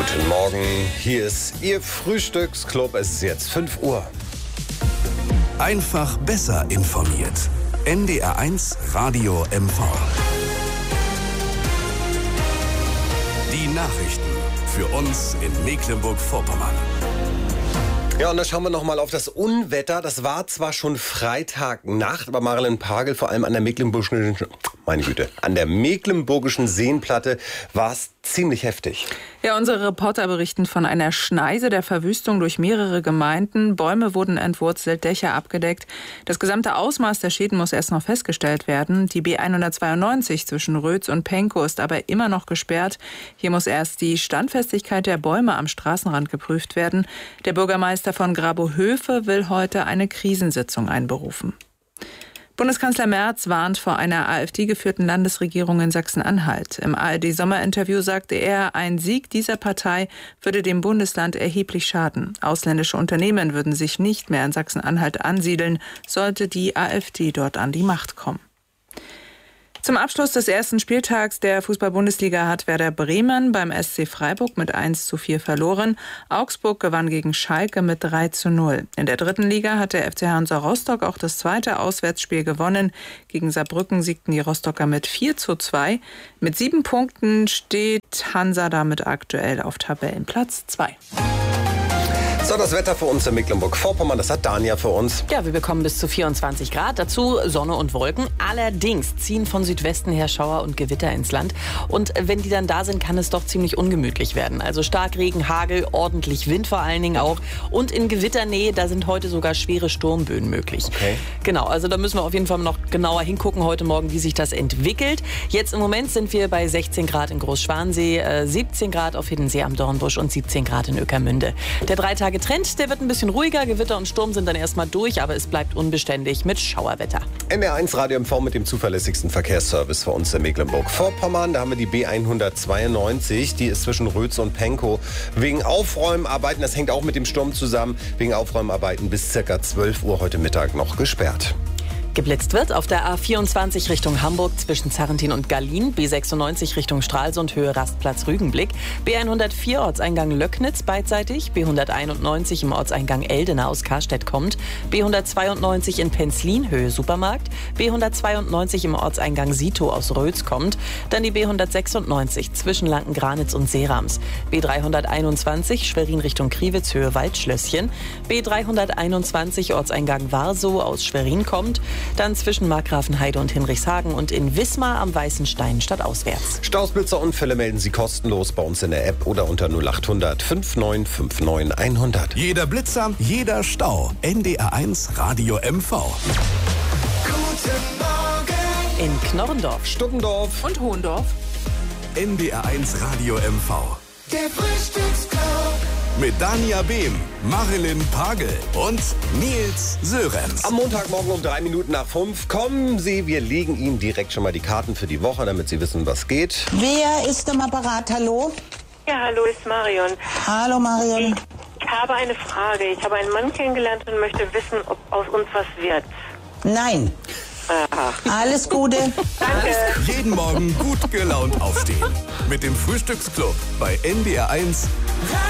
Guten Morgen, hier ist Ihr Frühstücksclub. Es ist jetzt 5 Uhr. Einfach besser informiert. NDR1 Radio MV. Die Nachrichten für uns in Mecklenburg-Vorpommern. Ja, und da schauen wir nochmal auf das Unwetter. Das war zwar schon Freitagnacht, aber Marilyn Pagel, vor allem an der Mecklenburgischen Seenplatte, war es ziemlich heftig. Ja, unsere Reporter berichten von einer Schneise der Verwüstung durch mehrere Gemeinden. Bäume wurden entwurzelt, Dächer abgedeckt. Das gesamte Ausmaß der Schäden muss erst noch festgestellt werden. Die B192 zwischen Rötz und Pankow ist aber immer noch gesperrt. Hier muss erst die Standfestigkeit der Bäume am Straßenrand geprüft werden. Der Bürgermeister von Grabohöfe will heute eine Krisensitzung einberufen. Bundeskanzler Merz warnt vor einer AfD-geführten Landesregierung in Sachsen-Anhalt. Im ARD-Sommerinterview sagte er, ein Sieg dieser Partei würde dem Bundesland erheblich schaden. Ausländische Unternehmen würden sich nicht mehr in Sachsen-Anhalt ansiedeln, sollte die AfD dort an die Macht kommen. Zum Abschluss des ersten Spieltags der Fußball-Bundesliga hat Werder Bremen beim SC Freiburg mit 1:4 verloren. Augsburg gewann gegen Schalke mit 3:0. In der dritten Liga hat der FC Hansa Rostock auch das zweite Auswärtsspiel gewonnen. Gegen Saarbrücken siegten die Rostocker mit 4:2. Mit 7 Punkten steht Hansa damit aktuell auf Tabellenplatz 2. So, das Wetter für uns in Mecklenburg-Vorpommern, das hat Dania für uns. Ja, wir bekommen bis zu 24 Grad, dazu Sonne und Wolken. Allerdings ziehen von Südwesten her Schauer und Gewitter ins Land. Und wenn die dann da sind, kann es doch ziemlich ungemütlich werden. Also Starkregen, Hagel, ordentlich Wind vor allen Dingen auch. Und in Gewitternähe, da sind heute sogar schwere Sturmböen möglich. Okay. Genau, also da müssen wir auf jeden Fall noch genauer hingucken heute Morgen, wie sich das entwickelt. Jetzt im Moment sind wir bei 16 Grad in Großschwansee, 17 Grad auf Hiddensee am Dornbusch und 17 Grad in Ueckermünde. Der 3 Tage Trend, der wird ein bisschen ruhiger. Gewitter und Sturm sind dann erstmal durch, aber es bleibt unbeständig mit Schauerwetter. NDR1 Radio MV mit dem zuverlässigsten Verkehrsservice für uns in Mecklenburg-Vorpommern. Da haben wir die B192, die ist zwischen Rötz und Pankow. Wegen Aufräumarbeiten, das hängt auch mit dem Sturm zusammen, wegen Aufräumarbeiten bis ca. 12 Uhr heute Mittag noch gesperrt. Geblitzt wird auf der A24 Richtung Hamburg zwischen Zarrentin und Gallien, B96 Richtung Stralsund Höhe Rastplatz Rügenblick, B104 Ortseingang Löcknitz beidseitig, B191 im Ortseingang Eldena aus Karstedt kommt, B192 in Penzlin Höhe Supermarkt, B192 im Ortseingang Sito aus Rötz kommt, dann die B196 zwischen Lankengranitz und Seerams, B321 Schwerin Richtung Kriwitz Höhe Waldschlösschen, B321 Ortseingang Warsow aus Schwerin kommt, dann zwischen Markgrafenheide und Hinrichshagen und in Wismar am Weißen Stein stadtauswärts. Stausblitzerunfälle melden Sie kostenlos bei uns in der App oder unter 0800 5959 100. Jeder Blitzer, jeder Stau. NDR1 Radio MV. Guten Morgen. In Knorrendorf, Stuppendorf Und Hohendorf. NDR1 Radio MV. Der Frühstücksclub. Mit Dania Behm, Marilyn Pagel und Nils Sörenz. am Montagmorgen um 3 Minuten nach 5. Kommen Sie, wir legen Ihnen direkt schon mal die Karten für die Woche, damit Sie wissen, was geht. Wer ist am Apparat? Hallo? Ja, hallo, ist Marion. Hallo Marion. Ich habe eine Frage. Ich habe einen Mann kennengelernt und möchte wissen, ob aus uns was wird. Nein. Aha. Alles Gute. Danke. Jeden Morgen gut gelaunt aufstehen. Mit dem Frühstücksclub bei NDR1